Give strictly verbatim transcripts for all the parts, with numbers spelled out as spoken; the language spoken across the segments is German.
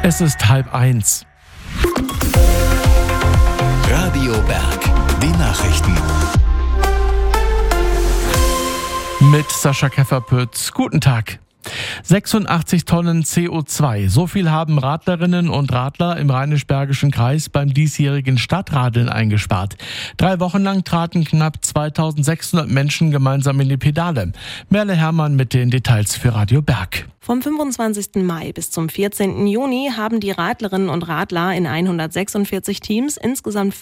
Es ist halb eins. Radio Berg, die Nachrichten. Mit Sascha Kefferpütz. Guten Tag. sechsundachtzig Tonnen C O zwei. So viel haben Radlerinnen und Radler im Rheinisch-Bergischen Kreis beim diesjährigen Stadtradeln eingespart. Drei Wochen lang traten knapp zweitausendsechshundert Menschen gemeinsam in die Pedale. Merle Herrmann mit den Details für Radio Berg. Vom fünfundzwanzigsten Mai bis zum vierzehnten Juni haben die Radlerinnen und Radler in hundertsechsundvierzig Teams insgesamt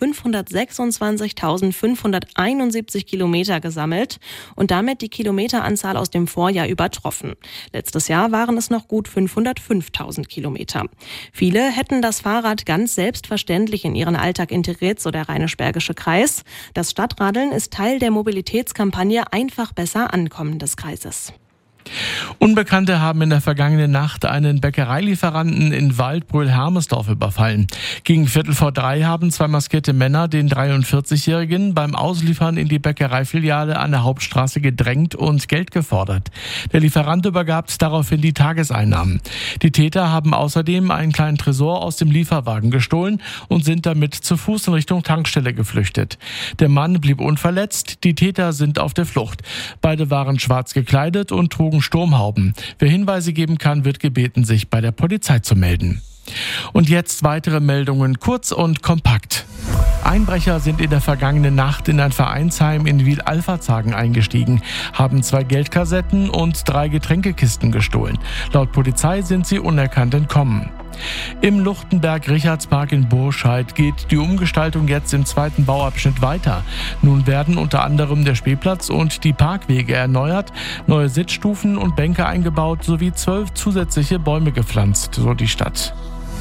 fünfhundertsechsundzwanzigtausendfünfhunderteinundsiebzig Kilometer gesammelt und damit die Kilometeranzahl aus dem Vorjahr übertroffen. Letztes Jahr waren es noch gut fünfhundertfünftausend Kilometer. Viele hätten das Fahrrad ganz selbstverständlich in ihren Alltag integriert, so der Rheinisch-Bergische Kreis. Das Stadtradeln ist Teil der Mobilitätskampagne Einfach besser ankommen des Kreises. Unbekannte haben in der vergangenen Nacht einen Bäckereilieferanten in Waldbröl-Hermesdorf überfallen. Gegen Viertel vor drei haben zwei maskierte Männer den dreiundvierzigjährigen beim Ausliefern in die Bäckereifiliale an der Hauptstraße gedrängt und Geld gefordert. Der Lieferant übergab daraufhin die Tageseinnahmen. Die Täter haben außerdem einen kleinen Tresor aus dem Lieferwagen gestohlen und sind damit zu Fuß in Richtung Tankstelle geflüchtet. Der Mann blieb unverletzt, die Täter sind auf der Flucht. Beide waren schwarz gekleidet und trugen Sturmhauben. Wer Hinweise geben kann, wird gebeten, sich bei der Polizei zu melden. Und jetzt weitere Meldungen, kurz und kompakt. Einbrecher sind in der vergangenen Nacht in ein Vereinsheim in Wiel-Alferzagen eingestiegen, haben zwei Geldkassetten und drei Getränkekisten gestohlen. Laut Polizei sind sie unerkannt entkommen. Im Luchtenberg-Richardspark in Burscheid geht die Umgestaltung jetzt im zweiten Bauabschnitt weiter. Nun werden unter anderem der Spielplatz und die Parkwege erneuert, neue Sitzstufen und Bänke eingebaut sowie zwölf zusätzliche Bäume gepflanzt, so die Stadt.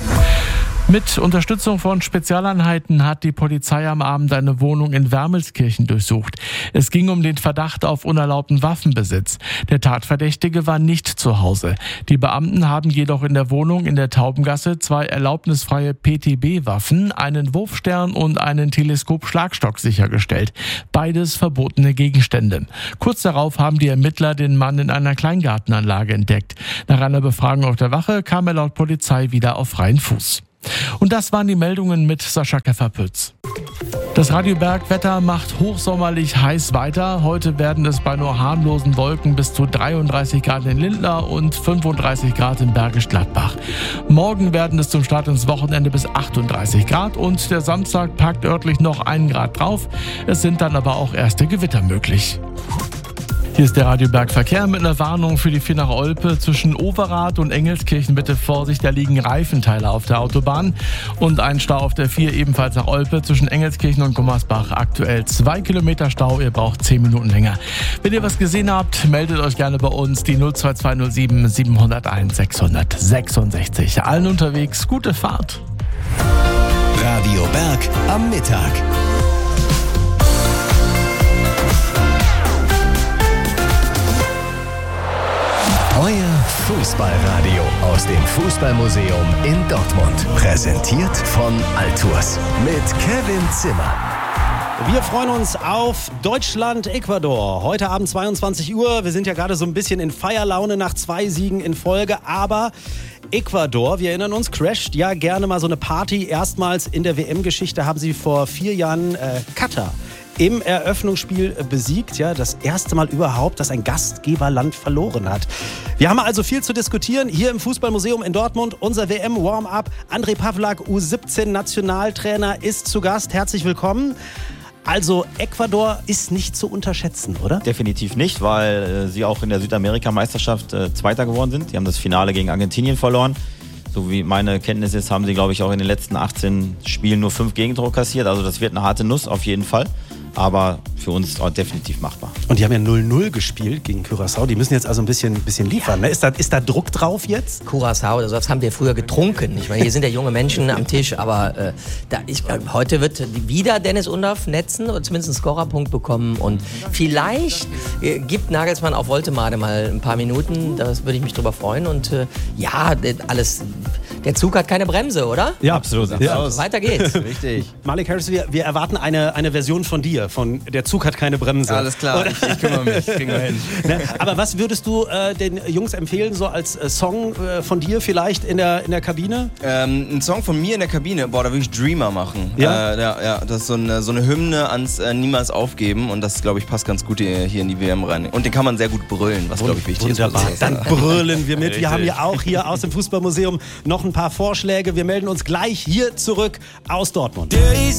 Mit Unterstützung von Spezialeinheiten hat die Polizei am Abend eine Wohnung in Wermelskirchen durchsucht. Es ging um den Verdacht auf unerlaubten Waffenbesitz. Der Tatverdächtige war nicht zu Hause. Die Beamten haben jedoch in der Wohnung in der Taubengasse zwei erlaubnisfreie P T B-Waffen, einen Wurfstern und einen Teleskop-Schlagstock sichergestellt. Beides verbotene Gegenstände. Kurz darauf haben die Ermittler den Mann in einer Kleingartenanlage entdeckt. Nach einer Befragung auf der Wache kam er laut Polizei wieder auf freien Fuß. Und das waren die Meldungen mit Sascha Kefferpütz. Das Radio Berg Wetter macht hochsommerlich heiß weiter. Heute werden es bei nur harmlosen Wolken bis zu dreiunddreißig Grad in Lindlar und fünfunddreißig Grad in Bergisch Gladbach. Morgen werden es zum Start ins Wochenende bis achtunddreißig Grad und der Samstag packt örtlich noch einen Grad drauf. Es sind dann aber auch erste Gewitter möglich. Hier ist der Radio Berg Verkehr mit einer Warnung für die vier nach Olpe. Zwischen Overath und Engelskirchen bitte Vorsicht, da liegen Reifenteile auf der Autobahn. Und ein Stau auf der vier ebenfalls nach Olpe zwischen Engelskirchen und Gummersbach. Aktuell zwei Kilometer Stau, ihr braucht zehn Minuten länger. Wenn ihr was gesehen habt, meldet euch gerne bei uns, die null zwei zwei null sieben sieben null eins sechs sechs sechs. Allen unterwegs, gute Fahrt. Radio Berg am Mittag. Euer Fußballradio aus dem Fußballmuseum in Dortmund. Präsentiert von Altours mit Kevin Zimmer. Wir freuen uns auf Deutschland-Ecuador. Heute Abend zweiundzwanzig Uhr. Wir sind ja gerade so ein bisschen in Feierlaune nach zwei Siegen in Folge. Aber Ecuador, wir erinnern uns, crasht ja gerne mal so eine Party. Erstmals in der W M-Geschichte haben sie vor vier Jahren äh, Katar im Eröffnungsspiel besiegt. Ja, das erste Mal überhaupt, dass ein Gastgeberland verloren hat. Wir haben also viel zu diskutieren hier im Fußballmuseum in Dortmund. Unser W M-Warm-Up. André Pavlak, U siebzehn-Nationaltrainer, ist zu Gast. Herzlich willkommen. Also Ecuador ist nicht zu unterschätzen, oder? Definitiv nicht, weil äh, sie auch in der Südamerika-Meisterschaft äh, Zweiter geworden sind. Die haben das Finale gegen Argentinien verloren. So wie meine Kenntnis ist, haben sie, glaube ich, auch in den letzten achtzehn Spielen nur fünf Gegentore kassiert. Also das wird eine harte Nuss auf jeden Fall. Aber für uns auch definitiv machbar. Und die haben ja null null gespielt gegen Curaçao. Die müssen jetzt also ein bisschen, bisschen liefern. Ne? Ist, da, ist da Druck drauf jetzt? Curaçao, das haben wir früher getrunken. Ich meine, hier sind ja junge Menschen am Tisch. Aber äh, da ist, äh, heute wird wieder Dennis Undaff netzen oder zumindest einen Scorerpunkt bekommen. Und vielleicht äh, gibt Nagelsmann auf Woltemade mal ein paar Minuten. Da würde ich mich drüber freuen. Und äh, ja, alles der Zug hat keine Bremse, oder? Ja, absolut. Ja. Weiter geht's. Richtig. Malik Harris, wir, wir erwarten eine, eine Version von dir, von Der Zug hat keine Bremse. Alles klar, ich, ich kümmere mich, kriegen wir hin. Ne? Aber was würdest du äh, den Jungs empfehlen, so als äh, Song äh, von dir vielleicht in der, in der Kabine? Ähm, ein Song von mir in der Kabine, boah, da würde ich Dreamer machen. Ja? Äh, ja, ja, das ist so eine, so eine Hymne ans äh, Niemals aufgeben und das, glaube ich, passt ganz gut hier, hier in die W M rein. Und den kann man sehr gut brüllen, was, glaube ich, wichtig Wunderbar. ist. Dann brüllen wir mit. Wir haben ja auch hier aus dem Fußballmuseum noch ein paar Vorschläge. Wir melden uns gleich hier zurück aus Dortmund. Days